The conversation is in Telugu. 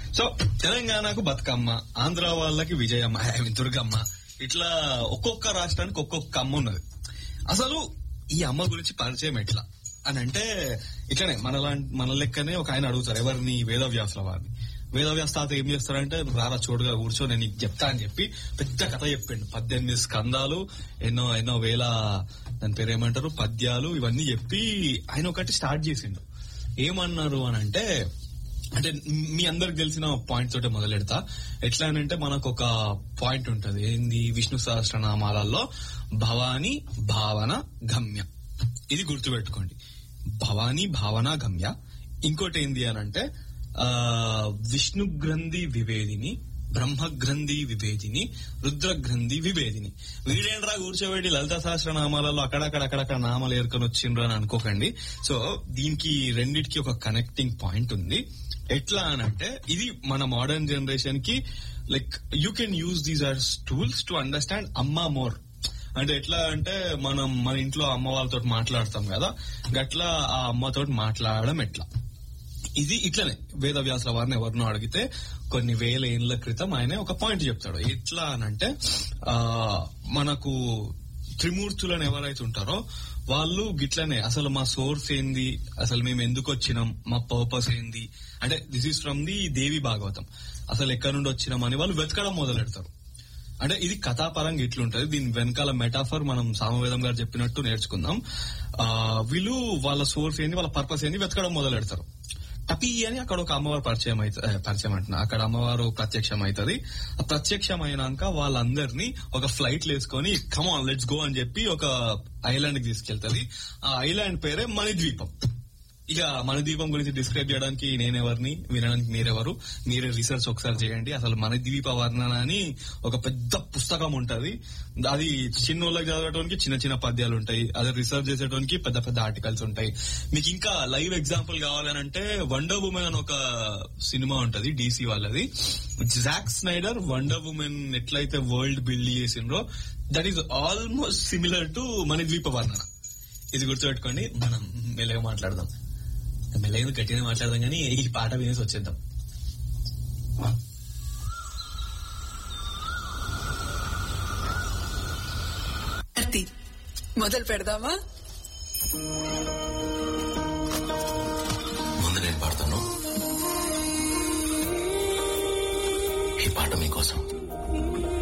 సో తెలంగాణకు బతుకమ్మ, ఆంధ్ర వాళ్ళకి విజయమ్మ, దుర్గమ్మ, ఇట్లా ఒక్కొక్క రాష్ట్రానికి ఒక్కొక్క అమ్మ ఉన్నది. అసలు ఈ అమ్మ గురించి పరిచయం ఎట్లా అని అంటే ఇట్లనే మన లెక్కనే ఒక ఆయన అడుగుతారు, ఎవరిని? వేదవ్యాసుల వారిని. వేదవ్యాస తాత ఏం చేస్తారంటే, రారా చోటుగా కూర్చో నేను నీకు చెప్తా అని చెప్పి పెద్ద కథ చెప్పిండు. 18 స్కందాలు, ఎన్నో వేల దాని పేరేమంటారు పద్యాలు, ఇవన్నీ చెప్పి ఆయన ఒకటి స్టార్ట్ చేసిండు. ఏమన్నారు అని అంటే మీ అందరికి తెలిసిన పాయింట్ తోటే మొదలెడతా. ఎట్లా అంటే మనకు ఒక పాయింట్ ఉంటది, ఏంది? విష్ణు సహస్రనామాలలో భవాని, భావన, గమ్య. ఇది గుర్తుపెట్టుకోండి, భవాని, భావన, గమ్య. ఇంకోటి ఏంది అని అంటే విష్ణు గ్రంథి వివేదిని, బ్రహ్మగ్రంథి విభేదిని, రుద్రగ్రంథి విభేదిని. వీడేంట్రా కూర్చోబెట్టి లలిత సహస్రనామాలలో అక్కడక్కడ నామాలు ఏర్కొని వచ్చిండ్రు అని అనుకోకండి. సో దీనికి రెండిటికి ఒక కనెక్టింగ్ పాయింట్ ఉంది. ఎట్లా అనంటే ఇది మన మోడర్న్ జనరేషన్ కి like you can use these are tools to understand అమ్మ మోర్. అంటే ఎట్లా అంటే మనం మన ఇంట్లో అమ్మ వాళ్ళతో మాట్లాడతాం కదా, గట్లా ఆ అమ్మతో మాట్లాడడం ఎట్లా. ఇది ఇట్లనే వేదవ్యాసుల వారిని ఎవరినో అడిగితే కొన్ని వేల ఏళ్ల క్రితం ఆయన ఒక పాయింట్ చెప్తాడు. ఎట్లా అనంటే మనకు త్రిమూర్తులను ఎవరైతే ఉంటారో వాళ్ళు గిట్లనే అసలు మా సోర్స్ ఏంది, అసలు మేము ఎందుకు వచ్చినాం, మా పర్పస్ ఏంది అంటే దిస్ ఈస్ ఫ్రమ్ ది దేవి భాగవతం. అసలు ఎక్కడి నుండి వచ్చినామని వాళ్ళు వెతకడం మొదలెడతారు. అంటే ఇది కథాపరంగా ఇట్లుంటది. దీని వెనకాల మెటాఫర్ మనం సామవేదం గారు చెప్పినట్టు నేర్చుకుందాం. వీళ్ళు వాళ్ళ సోర్స్ ఏంది, వాళ్ళ పర్పస్ ఏంది వెతకడం మొదలెడతారు. టపీ అని అక్కడ ఒక అమ్మవారు పరిచయం అంటున్నా, అక్కడ అమ్మవారు ప్రత్యక్షం అవుతుంది. ఆ ప్రత్యక్షం అయినాక వాళ్ళందరినీ ఒక ఫ్లైట్ వేసుకొని కమ్ ఆన్ లెట్స్ గో అని చెప్పి ఒక ఐలాండ్ కి తీసుకెళ్తుంది. ఆ ఐలాండ్ పేరే మణిద్వీపం. ఇక మణిద్వీపం గురించి డిస్క్రైబ్ చేయడానికి నేనెవరిని, వినడానికి మీరెవరు, మీరే రీసెర్చ్ ఒకసారి చేయండి. అసలు మణిద్వీప వర్ణన అని ఒక పెద్ద పుస్తకం ఉంటది. అది చిన్నోళ్ళకి చదవడానికి చిన్న పద్యాలు ఉంటాయి, అదే రీసెర్చ్ చేసేటానికి పెద్ద పెద్ద ఆర్టికల్స్ ఉంటాయి. మీకు ఇంకా లైవ్ ఎగ్జాంపుల్ కావాలనంటే వండర్ ఉమెన్ అని ఒక సినిమా ఉంటది DC వాళ్ళది. జాక్ స్నైడర్ వండర్ ఉమెన్ ఎట్లయితే world build చేసిండ్రో that is almost similar to మణిద్వీప వర్ణన. ఇది గుర్తుపెట్టుకోండి. మనం మెల్లగా మాట్లాడదాం, మెల్లగా గట్టిగా మాట్లాడదాం కానీ ఈ పాట వినేసి వచ్చేద్దాం. మొదలు పెడదామా? ముందు నేను పాడతాను, ఈ పాట మీకోసం.